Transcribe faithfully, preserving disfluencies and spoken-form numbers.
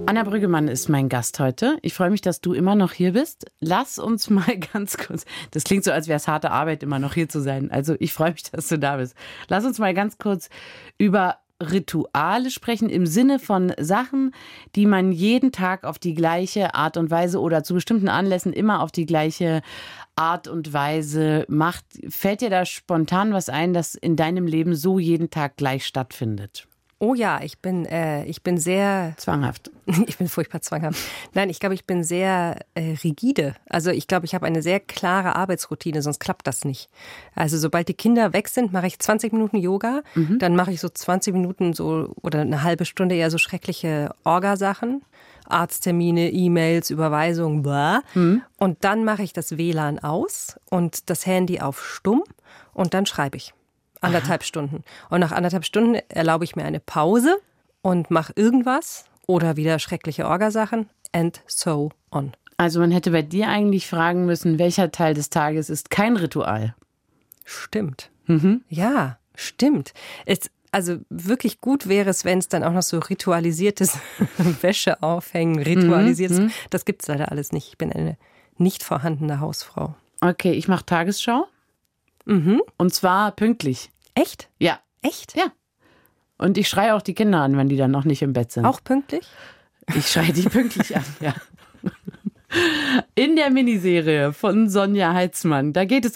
Anna Brüggemann ist mein Gast heute. Ich freue mich, dass du immer noch hier bist. Lass uns mal ganz kurz, das klingt so, als wäre es harte Arbeit, immer noch hier zu sein. Also ich freue mich, dass du da bist. Lass uns mal ganz kurz über Rituale sprechen im Sinne von Sachen, die man jeden Tag auf die gleiche Art und Weise oder zu bestimmten Anlässen immer auf die gleiche Art und Weise macht. Fällt dir da spontan was ein, das in deinem Leben so jeden Tag gleich stattfindet? Oh ja, ich bin, äh, ich bin sehr... Zwanghaft. Ich bin furchtbar zwanghaft. Nein, ich glaube, ich bin sehr äh, rigide. Also ich glaube, ich habe eine sehr klare Arbeitsroutine, sonst klappt das nicht. Also sobald die Kinder weg sind, mache ich zwanzig Minuten Yoga. Mhm. Dann mache ich so zwanzig Minuten so oder eine halbe Stunde eher so schreckliche Orga-Sachen. Arzttermine, E-Mails, Überweisungen, blah. Mhm. Und dann mache ich das W L A N aus und das Handy auf stumm und dann schreibe ich. Anderthalb Aha. Stunden. Und nach anderthalb Stunden erlaube ich mir eine Pause und mache irgendwas oder wieder schreckliche Orgasachen and so on. Also man hätte bei dir eigentlich fragen müssen, welcher Teil des Tages ist kein Ritual? Stimmt. Mhm. Ja, stimmt. Es, also wirklich gut wäre es, wenn es dann auch noch so ritualisiertes Wäsche aufhängen, ritualisiertes. Mhm. Das gibt es leider alles nicht. Ich bin eine nicht vorhandene Hausfrau. Okay, ich mache Tagesschau. Mhm. Und zwar pünktlich. Echt? Ja. Echt? Ja. Und ich schreie auch die Kinder an, wenn die dann noch nicht im Bett sind. Auch pünktlich? Ich schreie die pünktlich an, ja. In der Miniserie von Sonja Heitzmann, da geht es